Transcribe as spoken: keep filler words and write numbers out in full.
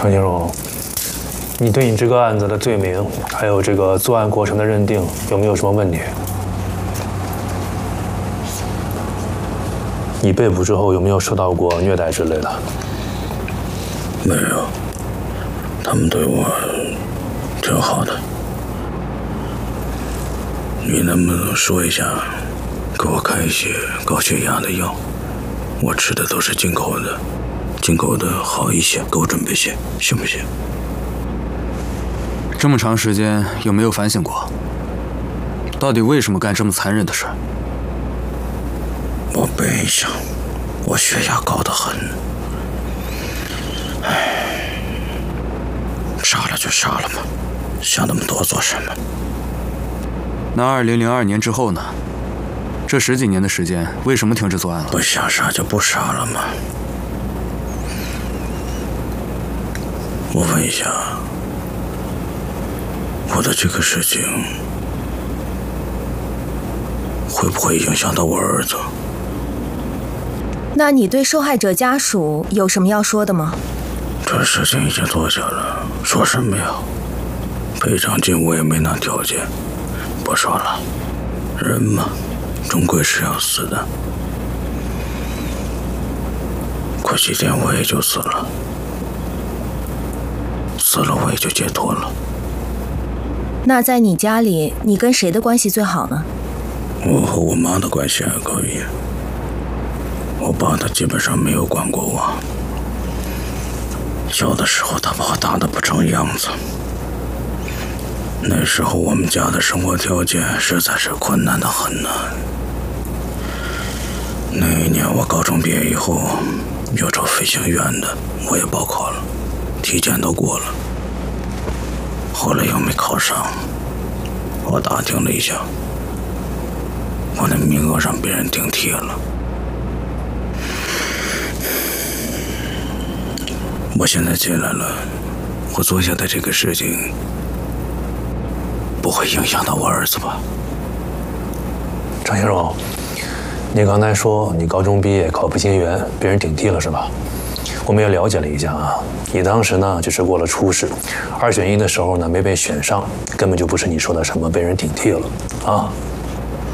程金荣，你对你这个案子的罪名，还有这个作案过程的认定，有没有什么问题？你被捕之后有没有受到过虐待之类的？ 没有，他们对我挺好的。你能不能说一下，给我开一些高血压的药？我吃的都是进口的。 进口的好一些，给我准备些，行不行？ 这么长时间，有没有反省过？到底为什么干这么残忍的事？ 我背想，我血压高得很。唉，杀了就杀了嘛，想那么多做什么？ 那二零零二年之后呢？这十几年的时间，为什么停止作案了？ 不想杀就不杀了嘛。 我问一下，我的这个事情会不会影响到我儿子？ 那你对受害者家属有什么要说的吗？ 这事情已经做下了，说什么呀？赔偿金我也没拿条件，不说了。人嘛，终归是要死的。过几天我也就死了。 死了我也就解脱了。 那在你家里，你跟谁的关系最好呢？ 我和我妈的关系还可以。我爸他基本上没有管过我。小的时候他把我打得不成样子。那时候我们家的生活条件实在是困难得很呢。那一年我高中毕业以后，有找飞行员的，我也报考了。 体检都过了，后来又没考上。我打听了一下，我的名额让别人顶替了。我现在进来了，我做下的这个事情不会影响到我儿子吧？ 程先生，你刚才说你高中毕业考飞行员，被人顶替了是吧？ 我们也了解了一下啊，你当时呢就是过了初试，二选一的时候呢没被选上，根本就不是你说的什么被人顶替了啊。